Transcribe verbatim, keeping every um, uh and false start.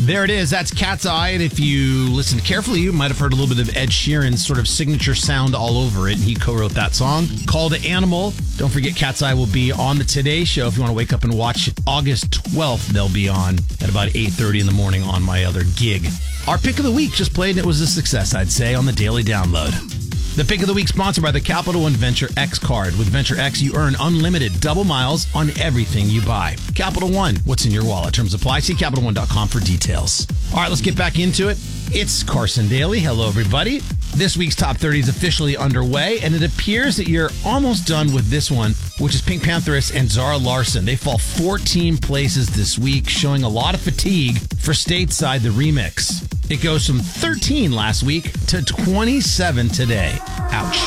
There it is. That's Cat's Eye. And if you listened carefully, you might have heard a little bit of Ed Sheeran's sort of signature sound all over it. And he co-wrote that song called Animal. Don't forget, Cat's Eye will be on the Today Show. If you want to wake up and watch August twelfth, they'll be on at about eight thirty in the morning on my other gig. Our pick of the week just played, and it was a success, I'd say, on the Daily Download. The pick of the week sponsored by the Capital One Venture X card. With Venture X, you earn unlimited double miles on everything you buy. Capital One, what's in your wallet? Terms apply. See Capital One dot com for details. All right, let's get back into it. It's Carson Daly. Hello, everybody. This week's Top thirty is officially underway, and it appears that you're almost done with this one, which is Pink Pantheress and Zara Larsson. They fall fourteen places this week, showing a lot of fatigue for Stateside, the remix. It goes from thirteen last week to twenty-seven today. Ouch.